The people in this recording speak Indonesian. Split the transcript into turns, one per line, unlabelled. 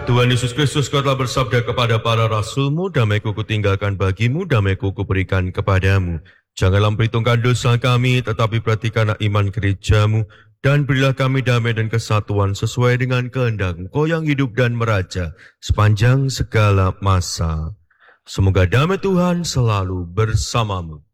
Tuhan Yesus Kristus, Kau telah bersabda kepada para rasul-Mu, damai-Ku kutinggalkan bagimu, damai-Ku kuberikan kepadamu. Janganlah memperhitungkan dosa kami, tetapi perhatikanlah iman gereja-Mu, dan berilah kami damai dan kesatuan sesuai dengan kehendak-Mu, Kau yang hidup dan meraja sepanjang segala masa. Semoga damai Tuhan selalu bersamamu.